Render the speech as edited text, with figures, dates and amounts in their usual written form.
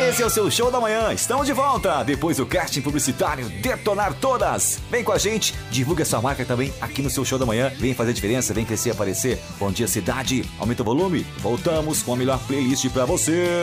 Esse é o seu Show da Manhã. Estamos de volta depois do casting publicitário Detonar Todas. Vem com a gente, divulgue a sua marca também aqui no seu Show da Manhã. Vem fazer diferença, vem crescer e aparecer. Bom dia, cidade. Aumenta o volume. Voltamos com a melhor playlist pra você.